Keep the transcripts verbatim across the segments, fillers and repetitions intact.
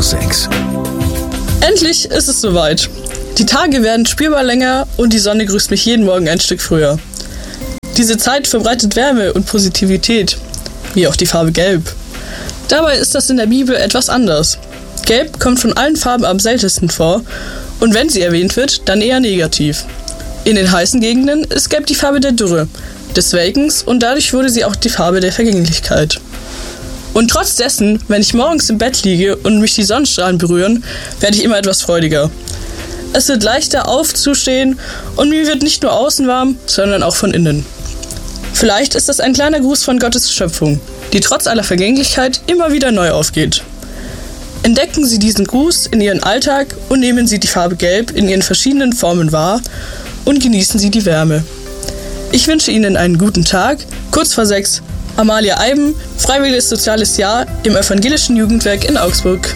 sechs. Endlich ist es soweit. Die Tage werden spürbar länger und die Sonne grüßt mich jeden Morgen ein Stück früher. Diese Zeit verbreitet Wärme und Positivität, wie auch die Farbe Gelb. Dabei ist das in der Bibel etwas anders. Gelb kommt von allen Farben am seltensten vor und wenn sie erwähnt wird, dann eher negativ. In den heißen Gegenden ist Gelb die Farbe der Dürre, des Welkens und dadurch wurde sie auch die Farbe der Vergänglichkeit. Und trotz dessen, wenn ich morgens im Bett liege und mich die Sonnenstrahlen berühren, werde ich immer etwas freudiger. Es wird leichter aufzustehen und mir wird nicht nur außen warm, sondern auch von innen. Vielleicht ist das ein kleiner Gruß von Gottes Schöpfung, die trotz aller Vergänglichkeit immer wieder neu aufgeht. Entdecken Sie diesen Gruß in Ihren Alltag und nehmen Sie die Farbe Gelb in ihren verschiedenen Formen wahr und genießen Sie die Wärme. Ich wünsche Ihnen einen guten Tag, kurz vor sechs, Amalia Eiben, Freiwilliges Soziales Jahr im Evangelischen Jugendwerk in Augsburg.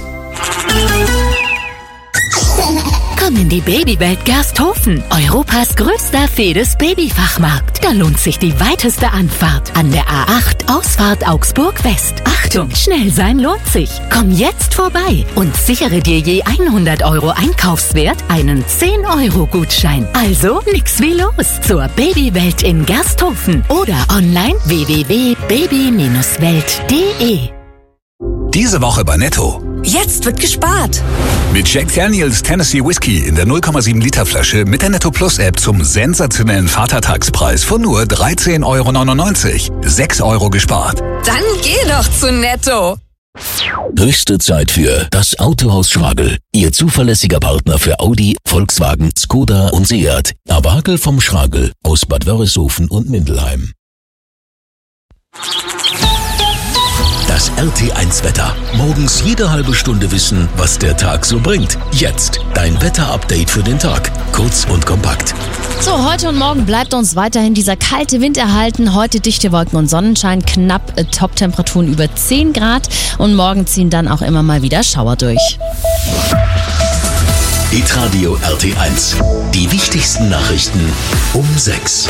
Komm in die Babywelt Gersthofen, Europas größter Fedes-Babyfachmarkt. Da lohnt sich die weiteste Anfahrt an der A acht Ausfahrt Augsburg West. Achtung, schnell sein lohnt sich. Komm jetzt vorbei und sichere dir je hundert Euro Einkaufswert einen zehn Euro Gutschein. Also nix wie los zur Babywelt in Gersthofen oder online w w w punkt baby Bindestrich welt punkt de. Diese Woche bei Netto. Jetzt wird gespart. Mit Jack Daniels Tennessee Whiskey in der null Komma sieben Liter Flasche mit der Netto Plus App zum sensationellen Vatertagspreis von nur dreizehn Euro neunundneunzig. sechs Euro gespart. Dann geh doch zu Netto. Höchste Zeit für das Autohaus Schragel. Ihr zuverlässiger Partner für Audi, Volkswagen, Skoda und Seat. Abagel vom Schragel aus Bad Wörishofen und Mindelheim. Das R T eins Wetter. Morgens jede halbe Stunde wissen, was der Tag so bringt. Jetzt dein Wetter-Update für den Tag. Kurz und kompakt. So, heute und morgen bleibt uns weiterhin dieser kalte Wind erhalten. Heute dichte Wolken und Sonnenschein, knapp äh, Top-Temperaturen über zehn Grad. Und morgen ziehen dann auch immer mal wieder Schauer durch. Hitradio R T eins. Die wichtigsten Nachrichten um sechs.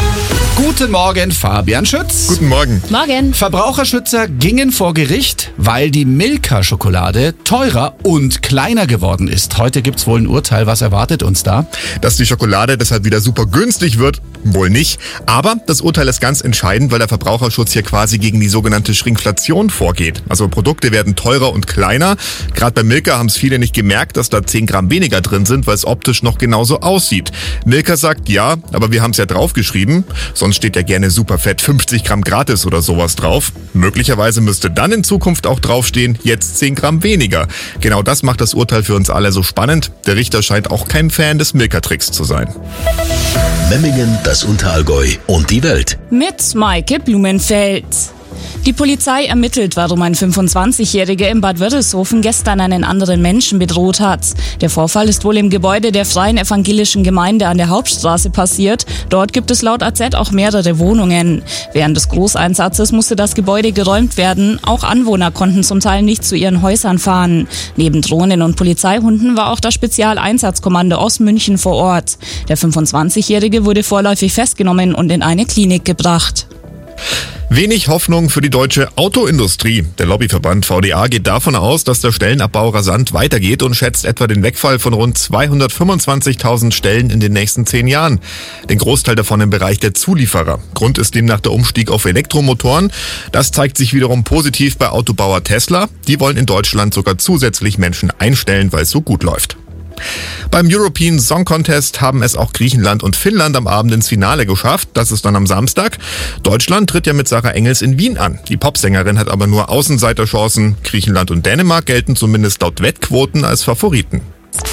Guten Morgen, Fabian Schütz. Guten Morgen. Morgen. Verbraucherschützer gingen vor Gericht, weil die Milka-Schokolade teurer und kleiner geworden ist. Heute gibt's wohl ein Urteil. Was erwartet uns da? Dass die Schokolade deshalb wieder super günstig wird, wohl nicht. Aber das Urteil ist ganz entscheidend, weil der Verbraucherschutz hier quasi gegen die sogenannte Schrinkflation vorgeht. Also Produkte werden teurer und kleiner. Gerade bei Milka haben es viele nicht gemerkt, dass da zehn Gramm weniger drin sind, weil es optisch noch genauso aussieht. Milka sagt, ja, aber wir haben es ja draufgeschrieben. Sonst steht ja gerne Superfett fünfzig Gramm gratis oder sowas drauf. Möglicherweise müsste dann in Zukunft auch draufstehen, jetzt zehn Gramm weniger. Genau das macht das Urteil für uns alle so spannend. Der Richter scheint auch kein Fan des Milka-Tricks zu sein. Memmingen, das Unterallgäu und die Welt. Mit Maike Blumenfeld. Die Polizei ermittelt, warum ein fünfundzwanzigjähriger in Bad Wörishofen gestern einen anderen Menschen bedroht hat. Der Vorfall ist wohl im Gebäude der Freien Evangelischen Gemeinde an der Hauptstraße passiert. Dort gibt es laut A Z auch mehrere Wohnungen. Während des Großeinsatzes musste das Gebäude geräumt werden. Auch Anwohner konnten zum Teil nicht zu ihren Häusern fahren. Neben Drohnen und Polizeihunden war auch das Spezialeinsatzkommando aus München vor Ort. Der fünfundzwanzigjährige wurde vorläufig festgenommen und in eine Klinik gebracht. Wenig Hoffnung für die deutsche Autoindustrie. Der Lobbyverband V D A geht davon aus, dass der Stellenabbau rasant weitergeht und schätzt etwa den Wegfall von rund zweihundertfünfundzwanzigtausend Stellen in den nächsten zehn Jahren. Den Großteil davon im Bereich der Zulieferer. Grund ist demnach der Umstieg auf Elektromotoren. Das zeigt sich wiederum positiv bei Autobauer Tesla. Die wollen in Deutschland sogar zusätzlich Menschen einstellen, weil es so gut läuft. Beim European Song Contest haben es auch Griechenland und Finnland am Abend ins Finale geschafft. Das ist dann am Samstag. Deutschland tritt ja mit Sarah Engels in Wien an. Die Popsängerin hat aber nur Außenseiterchancen. Griechenland und Dänemark gelten zumindest laut Wettquoten als Favoriten.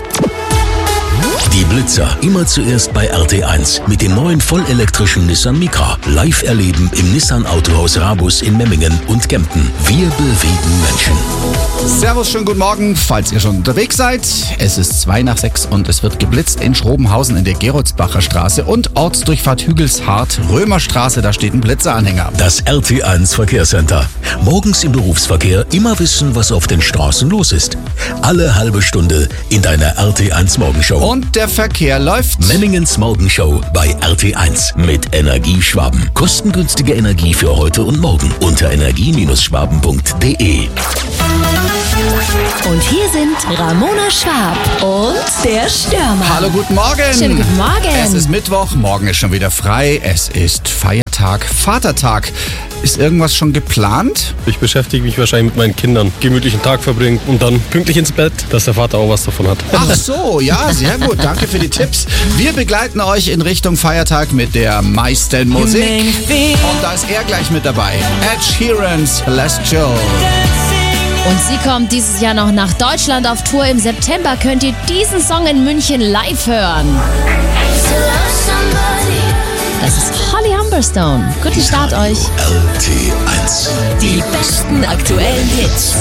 Die Blitzer immer zuerst bei R T eins mit dem neuen vollelektrischen Nissan Micra. Live erleben im Nissan Autohaus Rabus in Memmingen und Kempten. Wir bewegen Menschen. Servus, schönen guten Morgen, falls ihr schon unterwegs seid. Es ist zwei nach sechs und es wird geblitzt in Schrobenhausen in der Geroldsbacher Straße und Ortsdurchfahrt Hügelshardt, Römerstraße, da steht ein Blitzeranhänger. Das R T eins Verkehrscenter. Morgens im Berufsverkehr immer wissen, was auf den Straßen los ist. Alle halbe Stunde in deiner R T eins Morgenshow. Und der Verkehr läuft. Memmingens Morgenshow bei R T eins mit Energie Schwaben. Kostengünstige Energie für heute und morgen unter energie Bindestrich schwaben punkt de. Und hier sind Ramona Schwab und der Stürmer. Hallo, guten Morgen. Schönen guten Morgen. Es ist Mittwoch, morgen ist schon wieder frei. Es ist Feiertag, Vatertag. Ist irgendwas schon geplant? Ich beschäftige mich wahrscheinlich mit meinen Kindern. Gemütlichen Tag verbringen und dann pünktlich ins Bett, dass der Vater auch was davon hat. Ach so, ja, sehr gut. Danke für die Tipps. Wir begleiten euch in Richtung Feiertag mit der meisten Musik. Und da ist er gleich mit dabei. Ed Sheeran's Celestial. Und sie kommt dieses Jahr noch nach Deutschland auf Tour. Im September könnt ihr diesen Song in München live hören. Das ist Holly Humberstone. Guten Start euch. L T eins. Die besten aktuellen Hits.